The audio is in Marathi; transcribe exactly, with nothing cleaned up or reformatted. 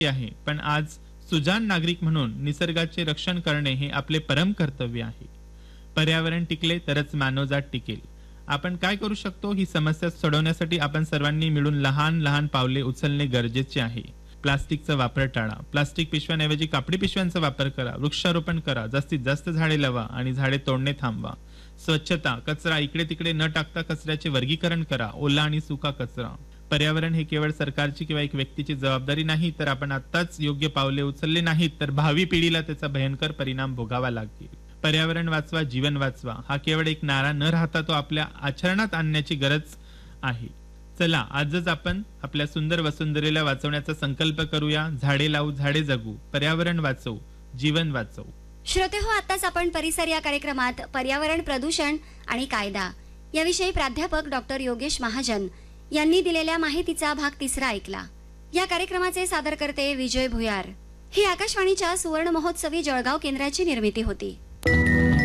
आहे, पण आज सुजाण नागरिक म्हणून निसर्गाचे रक्षण करणे हे आपले परम कर्तव्य आहे. पर्यावरण टिकले तरच मानवजात टिकेल. आपण काय करू शकतो ही समस्या सोडवण्यासाठी आपण सर्वांनी मिळून लहान लहान पावले उचलणे गरजेचे आहे. प्लास्टिकचा वापर टाळा. प्लास्टिक पिशव्यांऐवजी कापडी पिशव्यांचा वापर करा. वृक्षारोपण करा. जास्तीत जास्त झाडे लावा आणि झाडे तोडणे थांबवा. स्वच्छता, कचरा इकडे तिकडे न टाकता कचऱ्याचे वर्गीकरण करा. ओला आणि सुका कचरा. पर्यावरण हे केवळ सरकारची किंवा एक व्यक्तीची जबाबदारी नाही, तर आपण आत्ताच योग्य पावले उचलले नाहीत तर भावी पिढीला त्याचा भयंकर परिणाम भोगावा लागेल. पर्यावरण वाचवा, जीवन वाचवा हा केवळ एक नारा न राहता तो आपल्या आचरणात आणण्याची गरज आहे. चला आजच आपण आपल्या सुंदर वसुंधरेला वाचवण्याचा संकल्प करूया. झाडे लावू, झाडे जगू, पर्यावरण वाचवू, जीवन वाचवू. श्रोते हो, आताच आपण परिसर या कार्यक्रमात पर्यावरण प्रदूषण आणि कायदा याविषयी प्राध्यापक डॉक्टर योगेश महाजन यांनी दिलेल्या माहितीचा भाग तिसरा ऐकला. या कार्यक्रमाचे सादरकर्ते विजय भुयार. ही आकाशवाणीच्या सुवर्ण महोत्सवी जळगाव केंद्राची निर्मिती होती.